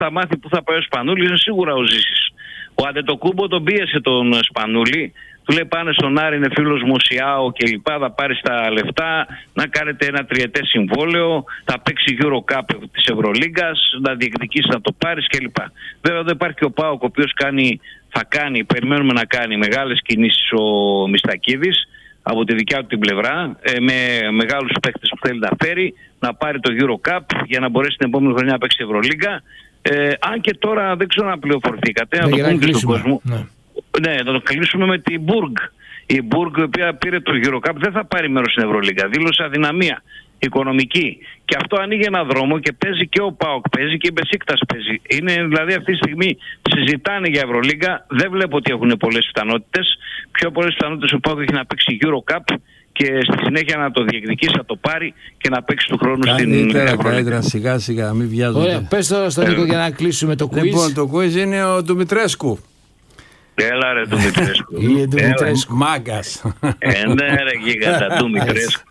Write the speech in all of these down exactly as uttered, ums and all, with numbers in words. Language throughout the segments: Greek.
θα μάθει που θα πάει ο Σπανούλης, είναι σίγουρα ο Ζήσης. Ο Αντετοκούμπο τον πίεσε τον Σπανούλη. Του λέει πάνε στον Άρη, είναι φίλος μου ο Σιάο και λοιπά, θα πάρεις τα λεφτά, να κάνετε ένα τριετές συμβόλαιο, θα παίξει Euro Cup της Ευρωλίγκας, να διεκδικήσει να το πάρεις και λοιπά. Βέβαια εδώ υπάρχει και ο ΠΑΟΚ, ο οποίος κάνει, θα κάνει, περιμένουμε να κάνει μεγάλες κινήσεις ο Μιστακίδης από τη δικιά του την πλευρά, ε, με μεγάλους παίκτες που θέλει να φέρει, να πάρει το Euro Cup για να μπορέσει την επόμενη χρονιά να παίξει Ευρωλίγκα. Ε, αν και τώρα δεν ξέρω αν πληροφορηθήκατε, να το πούμε και στον κόσμο. Ναι. Ναι, να το κλείσουμε με την Μπουργκ. Η Μπουργκ, η οποία πήρε το Euro Cup, δεν θα πάρει μέρος στην Ευρωλίγκα. Δήλωσε αδυναμία οικονομική. Και αυτό ανοίγει ένα δρόμο και παίζει και ο ΠΑΟΚ, παίζει και η Μπεσίκτας παίζει. Είναι δηλαδή αυτή τη στιγμή συζητάνε για Ευρωλίγκα. Δεν βλέπω ότι έχουν πολλές πιθανότητες. Πιο πολλές πιθανότητες ο ΠΑΟΚ έχει να παίξει Euro Cup και στη συνέχεια να το διεκδικήσει, να το πάρει και να παίξει του χρόνου στην Ευρωλίγκα. Καλύτερα, σιγά σιγά, μην βιάζονται. Ωραία, πες τώρα στον Νίκο για να κλείσουμε το quiz. Λοιπόν, το quiz είναι ο Ντουμητρέσκου. Έλα ρε Ντουμητρέσκου. Ή Ντουμητρέσκου. Μάγκας. Ε, ναι ρε γίγαντα Ντουμητρέσκου.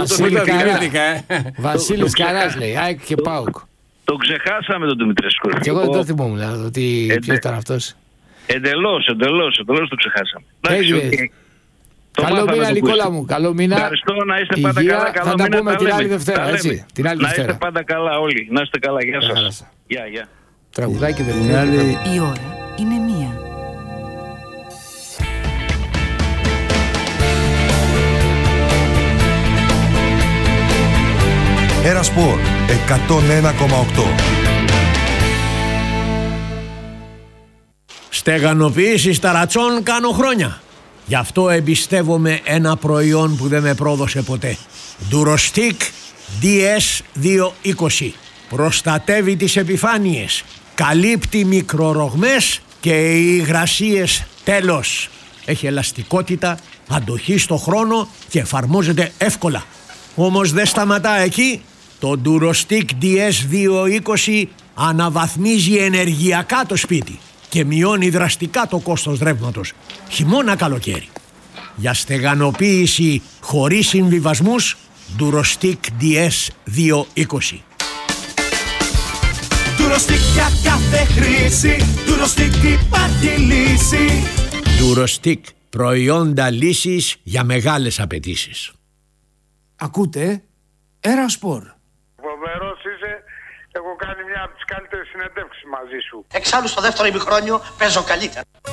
Βασίλης Καράς λέει, ΑΕΚ και ΠΑΟΚ. Το ξεχάσαμε τον Ντουμητρέσκου. Και εγώ δεν το θυμόμουν ότι ποιος ήταν αυτός. Εντελώς, εντελώς, εντελώς το ξεχάσαμε. Καλό μήνα Νικόλα μου, καλό μήνα. Ευχαριστώ, να είστε πάντα καλά. Θα τα πούμε την άλλη Δευτέρα, έτσι. Να είστε πάντα καλά όλοι, να είστε καλά, γεια σας. Γεια, γεια. Τραγουδάκι δεν είναι. Η ώρα είναι μία. Ένα Σπορ εκατόν ένα κόμμα οκτώ. Στεγανοποίηση ταρατσών κάνω χρόνια. Γι' αυτό εμπιστεύομαι ένα προϊόν που δεν με πρόδωσε ποτέ. Durostic ντι ες διακόσια είκοσι. Προστατεύει τις επιφάνειες, καλύπτει μικρορογμές και υγρασίες τέλος. Έχει ελαστικότητα, αντοχή στο χρόνο και εφαρμόζεται εύκολα. Όμως δεν σταματά εκεί. Το Durostic ντι ες διακόσια είκοσι αναβαθμίζει ενεργειακά το σπίτι και μειώνει δραστικά το κόστος ρεύματος, χειμώνα καλοκαίρι. Για στεγανοποίηση χωρίς συμβιβασμούς, Durostic ντι ες διακόσια είκοσι. Durostic για κάθε χρήση, Durostic υπάρχει λύση. Durostic, προϊόντα λύσης για μεγάλες απαιτήσεις. Ακούτε Ένα Σπορ. Φοβερός είσαι, έχω κάνει μια από τις καλύτερες συνεντεύξεις μαζί σου. Εξάλλου στο δεύτερο ημιχρόνιο παίζω καλύτερα.